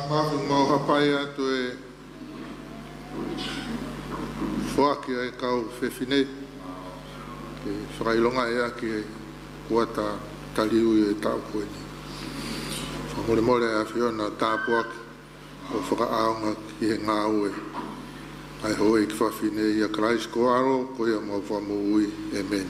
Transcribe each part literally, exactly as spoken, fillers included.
mafu mau hapai atu e fuaki e kau whewhine ke whakailonga ea ki kuata taliu e tau koeni. Whamore more a whiona tāpuaki o whakaaonga ki he ngā ue. Ai hoi ki whawhine ia Christ ko aro ko ia mau whamu ui. Amen.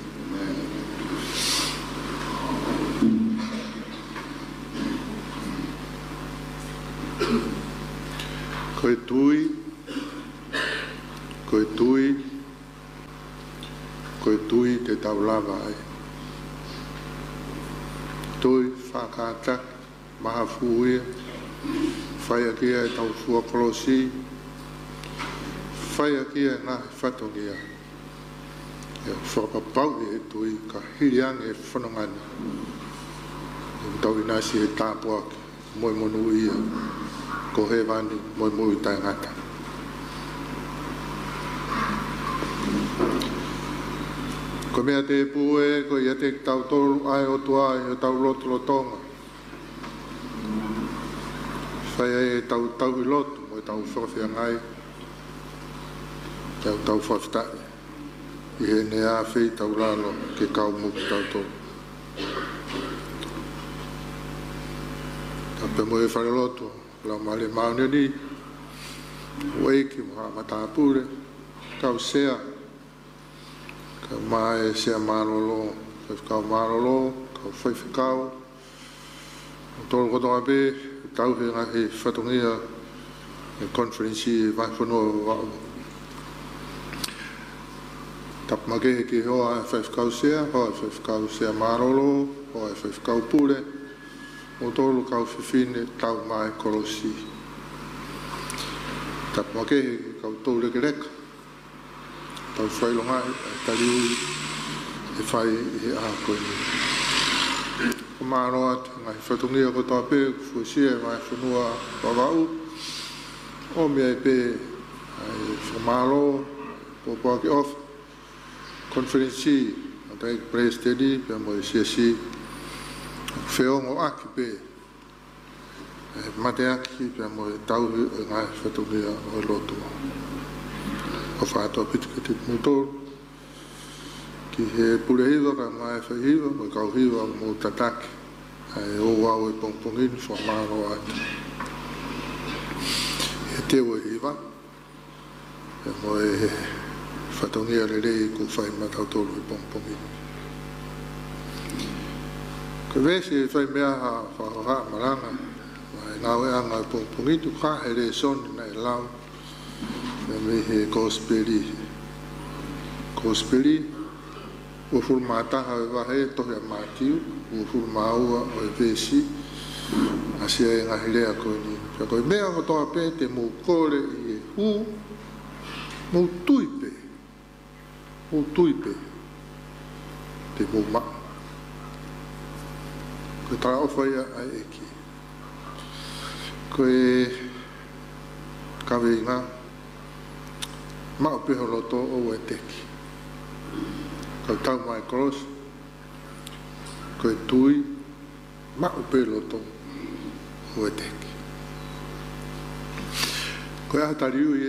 Koe tui, koe tui, koe tui te taulava ai. Tui whakātak, maha fuia, whaia kia e tau fua kolosi, whaia kia e ngahi whatongia. E whakapau e tui ka hiriang e whanongani. E tau inasi e tāpuaki, moi monu ia. Ko he wani moi moi tai ngata. Ko mea te pue, ko ia te tau tolu ai o tua ai o tau lotu lotonga. Whai e tau tau i lotu, mo e tau whawhia ngai. Tau tau whawhitai. I he nea whi tau lalo ke kau muki tau tolu. Tape mo e whare lotu. La male maune ni wei ki mga matapure kau sea ka mai sea marolo kau marolo kau whaiwhikau tolu koto abe tau he ngahi whatongia e konferensi vai whanua wau tap make ki hoa e whaiwhikau sea hoa e whaiwhikau sea marolo hoa e whaiwhikau pure o tolu kau whiwhine tau mai kolosi. Tap make kau tau reke reka. Tau whailonga e taliui e whai e a koe ni. Ko maro atu ngai whatungia ko tau pe fusia e mai whanua wawau. O mea e pe ai whamaro po poaki off. Konferensi a tai prestedi pe mo e siasi Whiongo aki pe, mate aki pe mo e tau e ngai whatungia o lotu. O whātua pitika te mutoru, ki he pure hiwa ka ngai whahiwa, mo kau hiwa mo tataki, e o wau e pongpongini whamaro atu. E teo e hiwa, e mo e whatungia le rei ku whai matau tolu e pongpongini. Ka vesi e whai mea ha whakaha maranga, mai ngau e anga e pongpongitu, ka he re soni na e lau, e me he kosperi. Kosperi, ua furu mātaha e wahe tohi a mātiu, ua furu māua o e vesi, asia e ngahi rea koe ni. Ka koe mea o toa pe te mou kore i e hu, mou tuipe, mou tuipe, te mou maa. Koe tara ofaya ai eki. Koe kawe inga mao peho loto o e teki. Kau tau mai koros. Koe tui mao peho loto o e teki. Koe aha tariui e.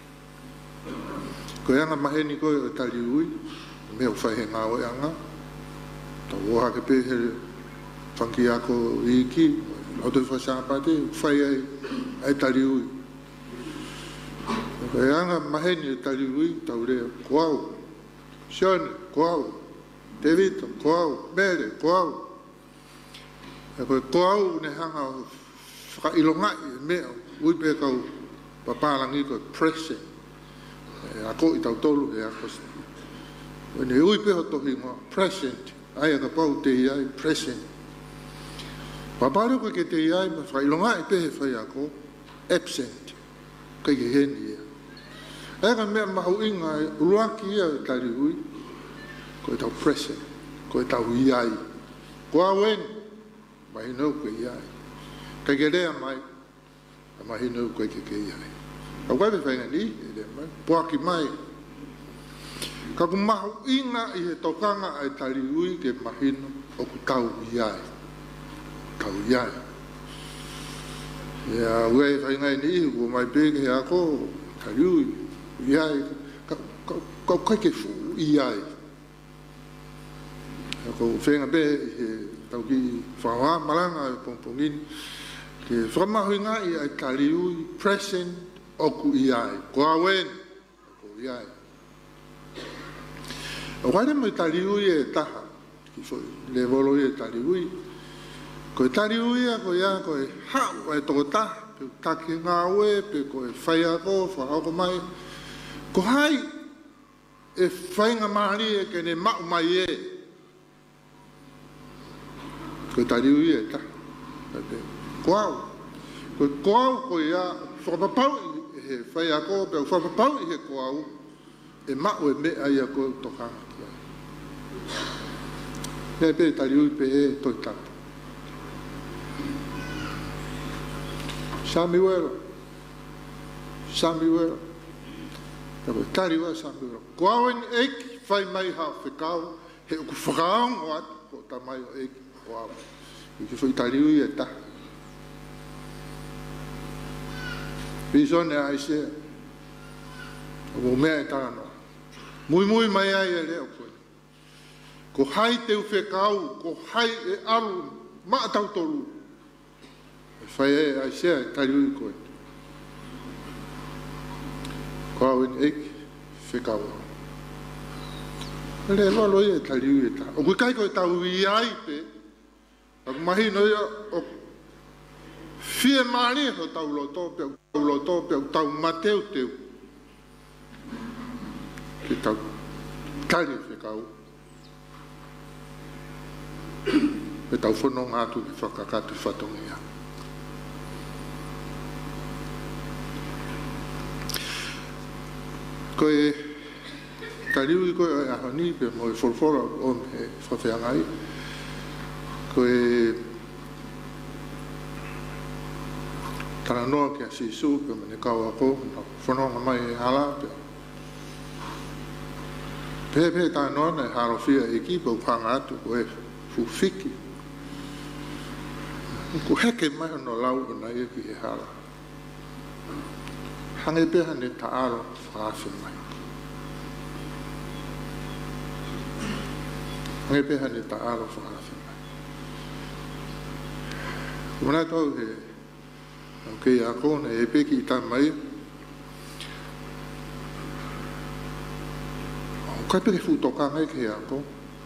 Koe anga maheni koe o tariui. Mea ufai he ngā oe anga. Tau oha ke pehe whanki ako iki, o te whasapate, whai ai, ai tariui. E anga maheni e tariui, tau rea, koau, Sione, koau, Tevito, koau, Mere, koau. E koe koau ne hanga o whakailongai e mea, ui pe kau paparangi koe present. E ako i tau tolu e ako. E ne ui pe ho tohi ngā present, ai aka pau te iai present. Paparo ko ke te iai ma whailonga e pehe whai ako, absent, kai ke heni ia. Ega mea mahu inga e uruaki ia e tari ui, ko e tau present, ko e tau iai. Ko a wen, mahi nau koe iai. Kai ke rea mai, a mahi nau koe ke ke iai. Ka waiwe whainga ni, e rea mai, puaki mai. Ka ku mahu inga i he tokanga e tari ui ke mahino o ku tau iai. Tau iai. ya ue fai ngai ni u mai pe ke ako taliu ia ka ka ka ke fu ia ko fenga be tau ki whawa malanga pongpongin ke whamahuinga i ai taliu present oku iai ko awen ko iai o wale mo taliu e taha ki fo le volo e taliu ko taliu ia ko ia ko ha o to ta pe ta ki nga we pe ko fai ako fa ako mai ko hai e fai nga mari e ke ne ma mai e ko taliu ia ta ko ko ko ko ia fo pa pau e fai ako pe fo pa pau e ko au e ma o me ai ako to ka ne pe taliu pe e to ta Samuel, Samuel, tapi tariwa Samuel. Kau ini ek fai mai ha fikau, he ku fikau wat ko tamai ek kau. Iki fai tariwa ya ta. Bison ya ise, o me ta no. Mui mui mai ai le ko. Ko hai te fikau, ko hai e alu ma tau tolu. Fai e ai se taliu ko ko en ek fikau le lo lo e taliu ta o kai ko ta wi ai pe o mai no o fie mani ho ta lo to pe lo to pe ta mateu te ki ta taliu fikau e ta fono ngatu ki fakakatu fatongia koe taliu ko a hani pe mo forfora o me fafeangai koe tana noa ke si su pe me kawa ko no fono mai hala pe pe pe ta no na haro fia equipo panga tu koe fu fiki ko heke mai no lau na e ki hala hange pe hane taaro whaafi mai. Hange pe hane taaro whaafi mai. Kumana tau he, au kei a kone e peki i tā mai, au kai peke futoka ngai kei a ko.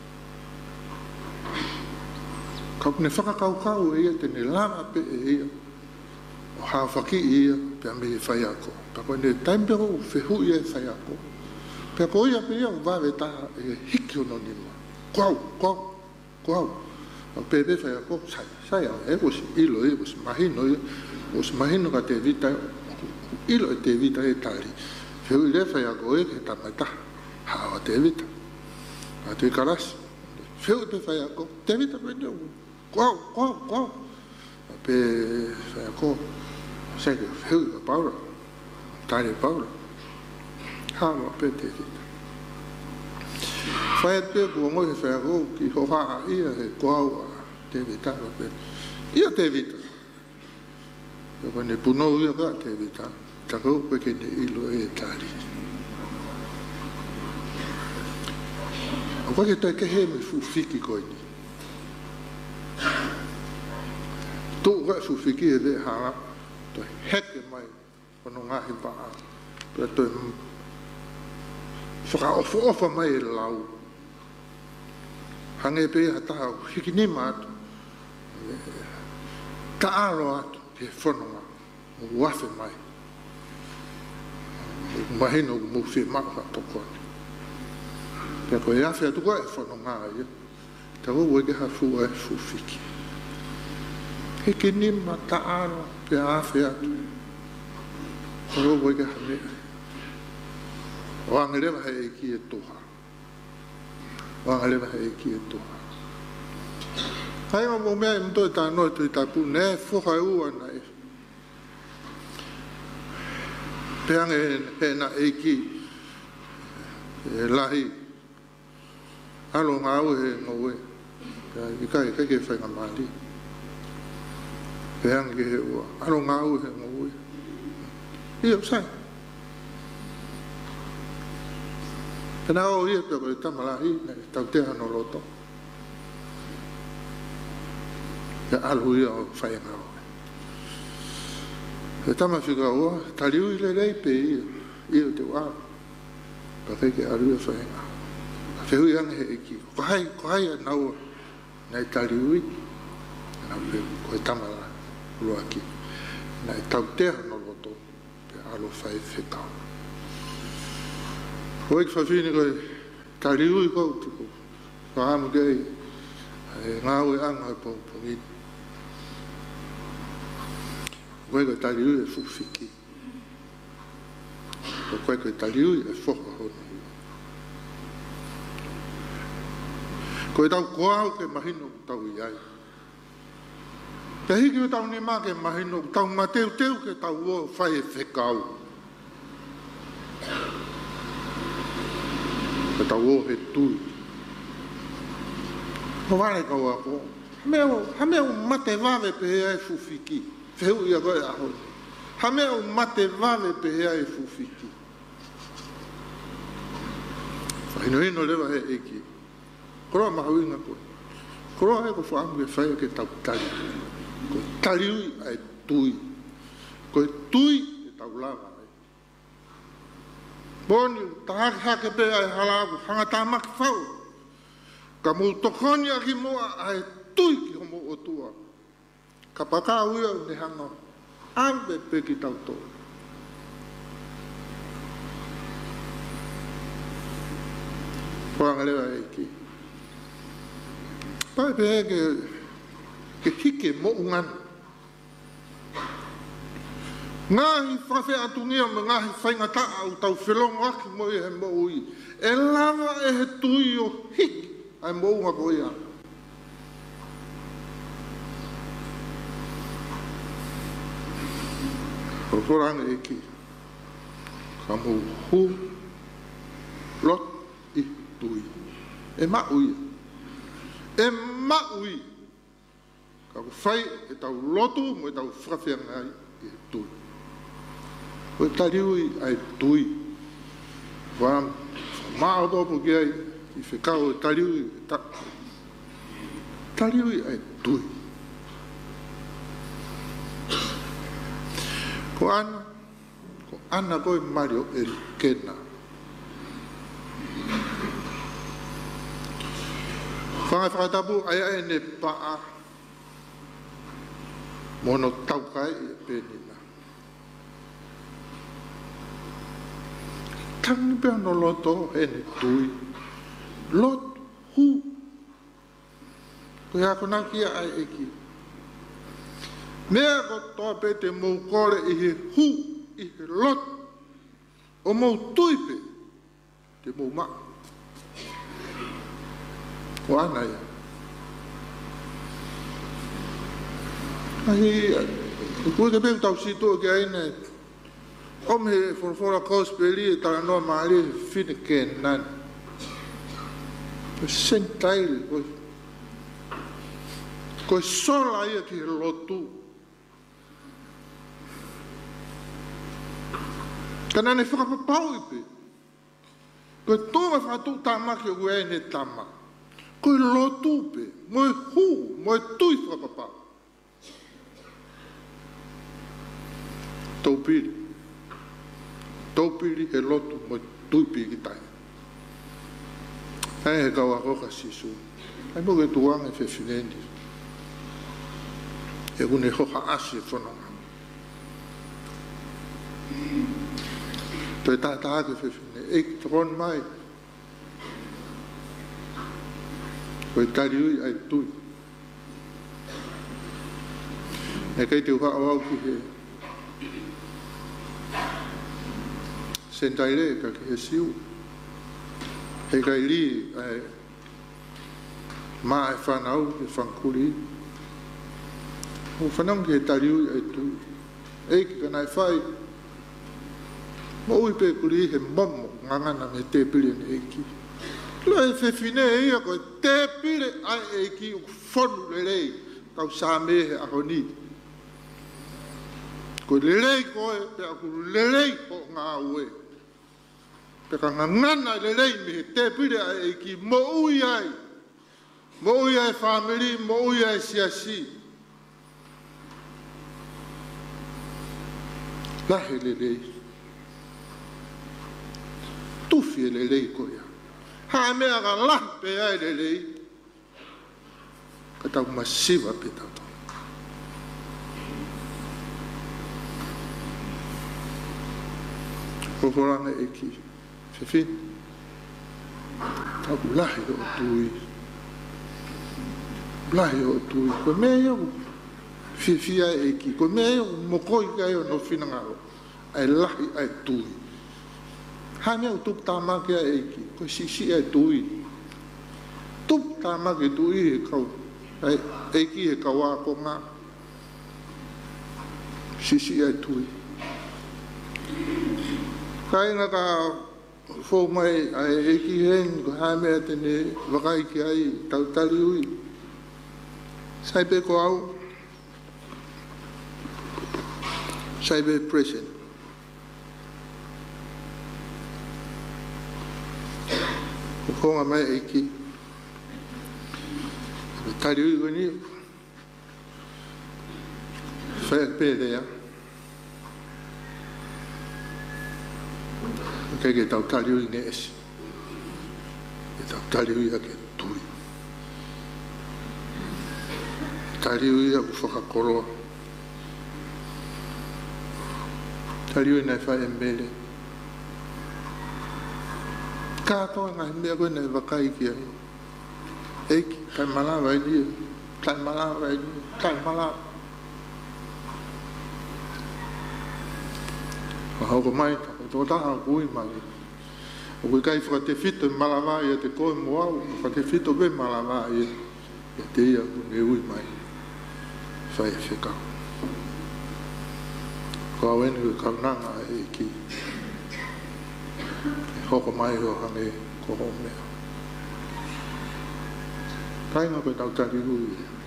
Kau ne whakakaukau e ia tene lama pe e ia. O haa whaki ia pe a me e whai ako. Pako ne taimpero whehu ia e whai ako. Pako ia pe ia o wawe taha e hiki ono nima. Kwau, kwau, kwau. O pepe whai ako, sai, sai au, e was ilo e, was mahino e, was mahino ka te vita, ilo e te vita e tari. Whehu ia whai ako e, ke tamai taha, hawa te vita. A te karasi. Whehu te whai ako, te vita pe neo. Kwau, kwau, kwau. A pe whai ako, sai ke whehu ka paura. Tare paura. Hawa pe te vita. Whai te kua ngoi whai ako ki hoha ia he koau a te vita. Ia te vita. Ia ne puno ia ka te vita. Tako koe ke ne ilo e tari. A koe ke tai ke he me fufiki koe ni. Tō koe fufiki e ve hara. Toi heke mai. Kono ngahi paa. Pea toi whakaofo ofa mai e lau. Hange pe ha taha hiki ni mātu. Ta aro atu te whanonga. Mo wafe mai. Mahino mo whi maka pokoni. Pea koe awhi atu koe e whanonga ia. Ta o ke ha fua e fufiki. Hiki ni ma ta aro pe awhi atu. Ta o ke ha mea. O angerewa hei ki e toha. O angerewa hei ki e toha. Hai o mo mea i mto e tā noi tui tapu, ne fuha e ua na e. Peange he na e ki, e lahi. Alo ngā ue he ngau e. I kai kai ke whainga māli. peang ke he ua aro ngau he ngau ia sai pena o ia pe ko tamalahi na tau te no loto ya alu ia o fai ngau e tama figa ua taliu i le lei pe ia ia te wa pa ke alu ia fai ngau fe hui ang he iki ko hai ko hai nau na taliu i na ko tamala lo aqui na tau terra no loto pe alo fai fetau foi que fazia ko taliu ko ko fa mo dei nga we anga po po ni ko ko taliu e fufiki ko ko taliu e fo ho ko tau ko ke mahino tau iai te hiki o tau ni mā ke mahino, tau mateu teu ke tau o whai e whekau. Ke tau o he tui. Ko wane kau ako. Hamea o mate wawe pe hea e fufiki. Whehu ia koe aho. Hamea o mate wawe pe hea e fufiki. Whahino hino lewa he eki. Koroa mahawinga koe. Koroa e ko whaamu e whai ke tau tali. Ko taliu ai tui. Ko tui e tau lava ai. Boni, tahaki hake pe ai halaku, hanga tamaki whau. Ka mu tokoni a ki moa ai tui ki homo o tua. Ka paka uia o ne hanga. Ambe pe ki tau tō. Poanga lewa e ki. Pai pe he ke ke hike mo ungan. Ngahi whawhi atungia me ngahi whaingata au tau whelongo aki mo i he mo ui. E lava e he tui o hiki ai mo unga ko ia. Ko koranga e ki. Ka mo hu lot i tui. E ma ui. E ma ui. Ka whai e tau lotu mo e tau whawhianga ai e tui. Ko tariui ai tui. Wam maa opo ki ai i whekau e tariui ta, tariui ai tui. Ko ana, ko ana koe Mario e kena. Whangai whakatapu ai ai ne paa mono taukai e penina. Tangi pia no loto e ne tui. Lot hu. Ko hea kona kia ai eki. Mea ko toa pe te mou kore i he hu, i he lot. O mou tui pe, te mou maa. Ko ana ia. Ahi, kua te pēku tau sito ki aina, o me whorofora kauspeli e tala noa maari e whine ke nani. Ko sentaile, ko ko sola ia ki he lotu. Ka nane whakapapau i pe. Ko tōma whakatu tamaki o ue ne tama. Ko lotu pe, mo e hu, mo e tui whakapapau. Taupiri. Taupiri he lotu mo tuipi ki tai. Hei he kaua koka sisu. Hei mo ke tuang e whewhinendi. E kune hoka asi e whanonga. Toi tā tā ke whewhine. E ki tron mai. Koi tariui ai tui. E kei te uha au ki he. Sentaire ka ke he siu. He kai li ai maa e whanau e whankuri. O whanau ki he tariui ai tui. E ki ka nai whai. Mo ui pe kuri he momo ngangana me te pili ne eki. Lo e whewhine e ia koe te pili ai eki u whonu le rei. Kau sa me he ahoni. ko le lei ko e pe aku le lei ko ngā ue pe ka ngana le lei me te pire ai ki mo ui ai mo ui ai family mo ui ai siasi la he le lei tu fi le lei ko ya ha me aga la pe ai le lei ka tau masiva pe tau Kokoranga e ki whiwhi tau lahi o tui lahi o tui ko mea iau whiwhia e ki ko mea iau mokoi kai o no whinangaro ai lahi ai tui hane au tup tāmake e ki ko sisi ai tui tup tāmake tui e kau ai e ki e kau a ko ngā sisi ai tui kai nga ka fo mai ai e ki hen ko ha me tene wakai ki ai tau tali ui sai pe ko au sai pe present ko nga mai e ki tali ui ko ni fai pe de ya ke ke tau taliu i nesi ke tau taliu i a ke tui taliu i a ku whakakoroa taliu i nei whai e mele kātoa ngai mea koe nei wakai ki ai eiki, kai malawa i nia kai malawa i nia kai malawa hauko mai tō taha kui mai. O kui kai whakate whito i malawa i a te koe moau, whakate whito me malawa i a te ia kune ui mai. Whai e whekau. Ko au enu i kaunanga e ki. E hoko mai o hange ko ho mea. Kai ngā koe tau tari ui.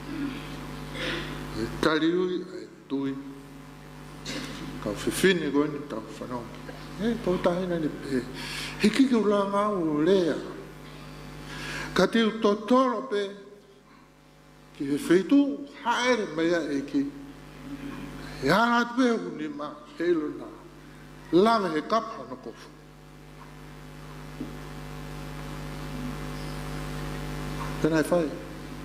E tari ui e tui. Kau whiwhine koe ni tau whanau. E tau tahina ni pe. He kiki ula ngā u lea. Ka te u totoro pe. Ki he wheitu haere mea e ki. He ana te pe huni ma heilo nā. Lawe he kapa na kofu. Pena e whai.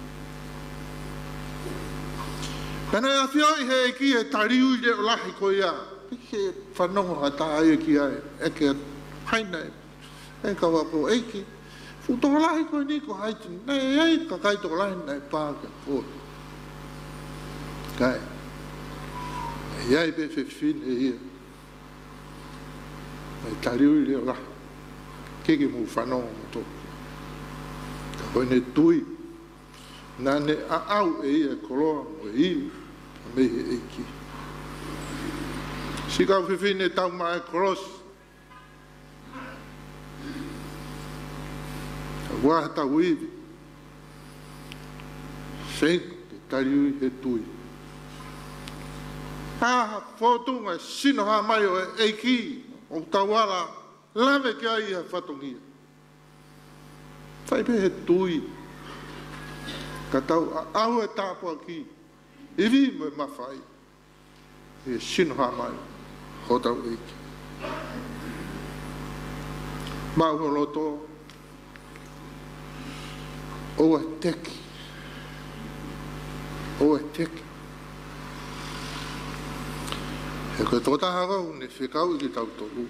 Pena e awhioi he e ki e tariu i leo lahi ko ia. He whanongo ha tā ai e ki ai. E ke haina e. E ka wako e ki. Futoka lahi ko ni ko haiti. Nei ei ka kaitoko lahi nei pāka. O. Kai. E iai pe whiwhine e ia. E tariu i leo lahi. Kiki mu whanongo mo tō. Ka koe ne tui. Nā ne a au e ia koroa mo e ia. Me e ki. Si kau whiwhine tau mai cross. Ka waha tau iwi. Sen te tariui he tui. Ha whotunga sino ha mai o e ki. O tawara lawe ki ai ha whatongia. Whai pe he tui. Ka tau au e tāpua ki. Iwi mo e mawhai. E sino ha mai. Ho tau eiki. Mau loto. O e teki. O e teki. He koe tō tahara ne whekau i ki tau tolu.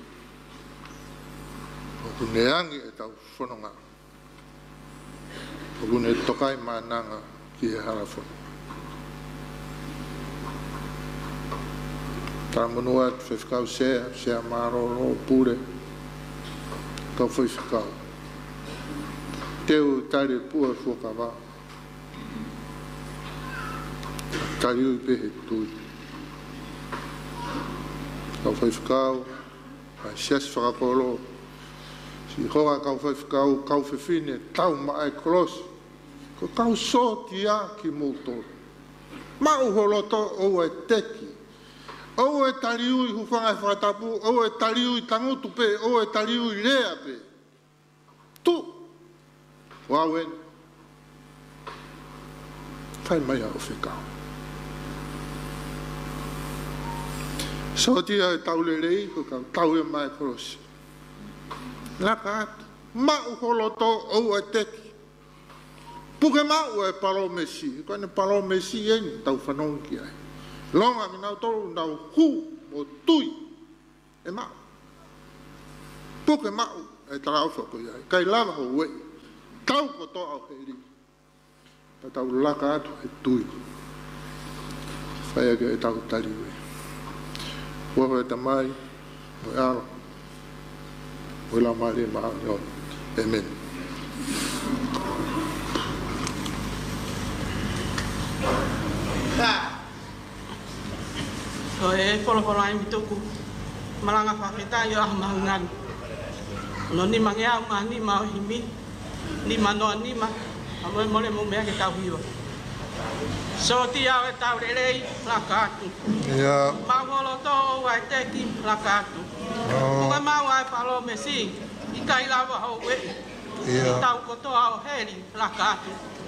O ku ne angi e tau whanonga. O ku ne tokai mānanga ki he hara whanonga. Tā monua te whewhikau sea, sea maroro, pure, kau whewhikau. Teo tare pua whukawa. Tari ui pehe tui. Kau whewhikau, ai sias whakakolo. Si hoa kau whewhikau, kau whewhine, tau mai cross. Ko kau so tia ki mūtoro. Mau holoto o e teki. O e taliu i hufanga e whakatapu, o e taliu i tangutu pe, o e taliu i rea pe. Tu, wawen, whai mai au whikau. So tia e taule rei, ko ka tau e mai korosi. Laka atu, mau holoto o e teki. Puke mau e paro mesi, ko ane paro mesi e ni tau whanongi ai. Longa mi nau tolu nau hu o tui e mau. Puke mau e tarau whako iai. Kai lava ho wei. Tau ko to au heri. Pa tau laka atu e tui. Whai ake e tau tari wei. Waho e tamai, mo e aro. Mo e la maari e maa ni ono. Amen. So e polo polo ai mituku malanga whakita i o aha mahungan. No ni mange au ma ni ma o himi, ni ma noa ni ma, a moe mole mo mea ke tau hiwa. So ti au e tau rerei laka atu. Ia. Mau holo to o ai teki laka atu. Munga mau ai palo mesi, i kai lava hau wei. I tau kotoa o heri laka atu.